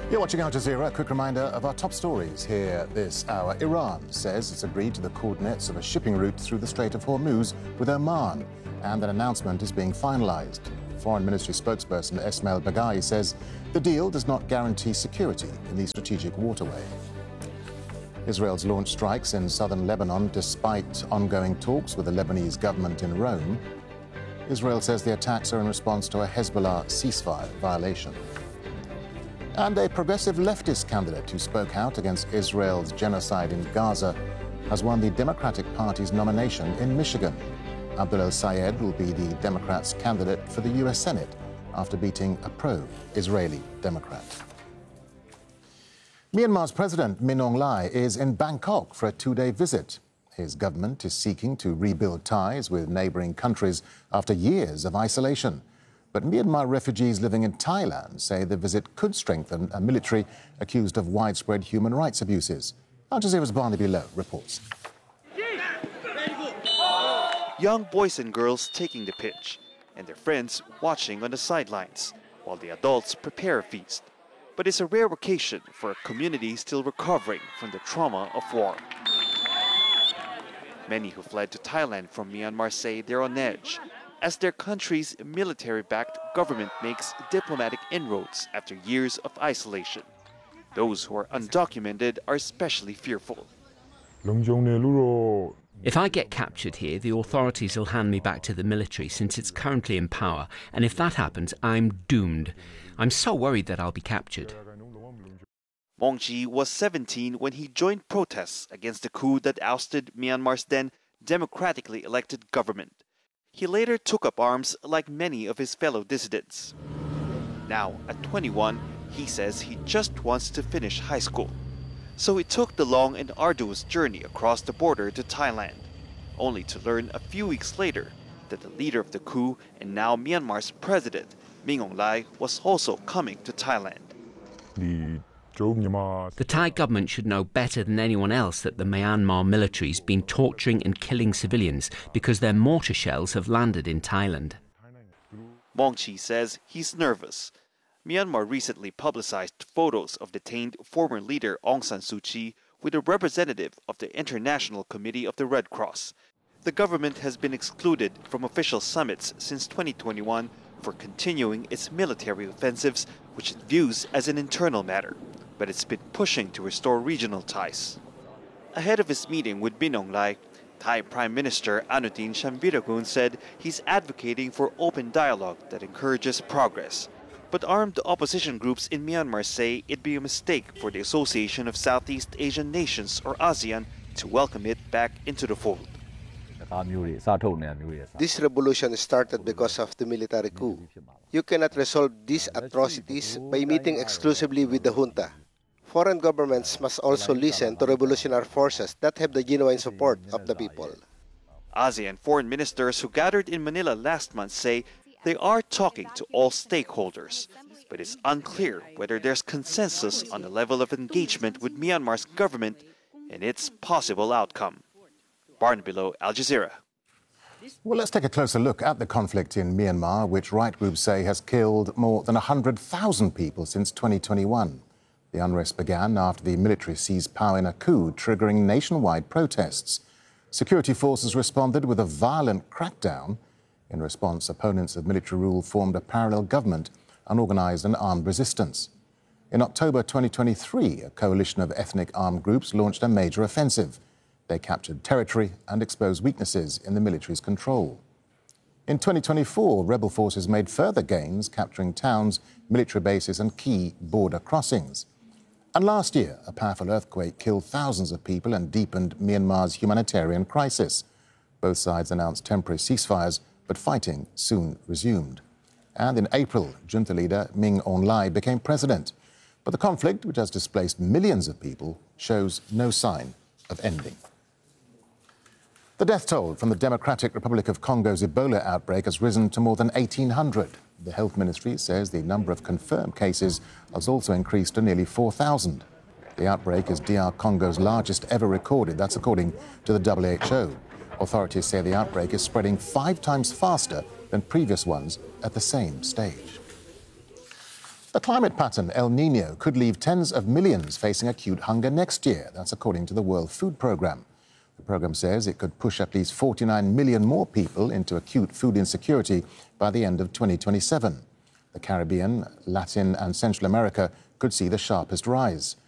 You're watching Al Jazeera. A quick reminder of our top stories here this hour. Iran says it's agreed to the coordinates of a shipping route through the Strait of Hormuz with Oman, and an announcement is being finalized. Foreign Ministry spokesperson Esmail Baghai says the deal does not guarantee security in the strategic waterway. Israel's launched strikes in southern Lebanon despite ongoing talks with the Lebanese government in Rome. Israel says the attacks are in response to a Hezbollah ceasefire violation. And a progressive leftist candidate who spoke out against Israel's genocide in Gaza has won the Democratic Party's nomination in Michigan. Abdul El-Sayed will be the Democrats' candidate for the U.S. Senate after beating a pro-Israeli Democrat. Myanmar's President Min Aung Hlaing is in Bangkok for a two-day visit. His government is seeking to rebuild ties with neighbouring countries after years of isolation. But Myanmar refugees living in Thailand say the visit could strengthen a military accused of widespread human rights abuses. Al Jazeera's Barnaby Lowe reports. Young boys and girls taking the pitch, and their friends watching on the sidelines, while the adults prepare a feast. But it's a rare occasion for a community still recovering from the trauma of war. Many who fled to Thailand from Myanmar say they're on edge, as their country's military-backed government makes diplomatic inroads after years of isolation. Those who are undocumented are especially fearful. If I get captured here, the authorities will hand me back to the military since it's currently in power, and if that happens, I'm doomed. I'm so worried that I'll be captured. Maung Chi was 17 when he joined protests against the coup that ousted Myanmar's then democratically elected government. He later took up arms like many of his fellow dissidents. Now, at 21, he says he just wants to finish high school. So he took the long and arduous journey across the border to Thailand, only to learn a few weeks later that the leader of the coup and now Myanmar's president, Min Aung Hlaing, was also coming to Thailand. The Thai government should know better than anyone else that the Myanmar military's been torturing and killing civilians because their mortar shells have landed in Thailand. Maung Chi says he's nervous. Myanmar recently publicized photos of detained former leader Aung San Suu Kyi with a representative of the International Committee of the Red Cross. The government has been excluded from official summits since 2021 for continuing its military offensives, which it views as an internal matter, but it's been pushing to restore regional ties. Ahead of his meeting with Min Aung Hlaing, Thai Prime Minister Anutin Charnvirakul said he's advocating for open dialogue that encourages progress. But armed opposition groups in Myanmar say it'd be a mistake for the Association of Southeast Asian Nations, or ASEAN, to welcome it back into the fold. This revolution started because of the military coup. You cannot resolve these atrocities by meeting exclusively with the junta. Foreign governments must also listen to revolutionary forces that have the genuine support of the people. ASEAN foreign ministers who gathered in Manila last month say they are talking to all stakeholders, but it's unclear whether there's consensus on the level of engagement with Myanmar's government and its possible outcome. Barnaby Lowe, Al Jazeera. Well, let's take a closer look at the conflict in Myanmar, which right groups say has killed more than 100,000 people since 2021. The unrest began after the military seized power in a coup, triggering nationwide protests. Security forces responded with a violent crackdown. In response, opponents of military rule formed a parallel government and organised an armed resistance. In October 2023, a coalition of ethnic armed groups launched a major offensive. They captured territory and exposed weaknesses in the military's control. In 2024, rebel forces made further gains, capturing towns, military bases and key border crossings. And last year, a powerful earthquake killed thousands of people and deepened Myanmar's humanitarian crisis. Both sides announced temporary ceasefires, but fighting soon resumed. And in April, junta leader Min Aung Hlaing became president. But the conflict, which has displaced millions of people, shows no sign of ending. The death toll from the Democratic Republic of Congo's Ebola outbreak has risen to more than 1,800. The Health Ministry says the number of confirmed cases has also increased to nearly 4,000. The outbreak is DR Congo's largest ever recorded. That's according to the WHO. Authorities say the outbreak is spreading 5 times faster than previous ones at the same stage. The climate pattern, El Nino, could leave tens of millions facing acute hunger next year. That's according to the World Food Programme. The programme says it could push at least 49 million more people into acute food insecurity by the end of 2027. The Caribbean, Latin and Central America could see the sharpest rise.